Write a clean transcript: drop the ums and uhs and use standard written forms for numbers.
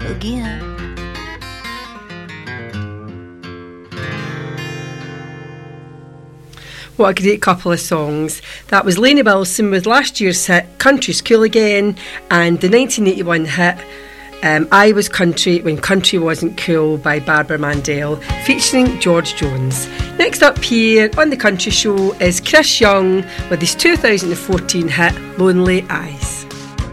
again. What a great couple of songs. That was Lainey Wilson with last year's hit Country's Cool Again, and the 1981 hit I Was Country When Country Wasn't Cool by Barbara Mandel, featuring George Jones. Next up here on The Country Show is Chris Young with his 2014 hit Lonely Eyes.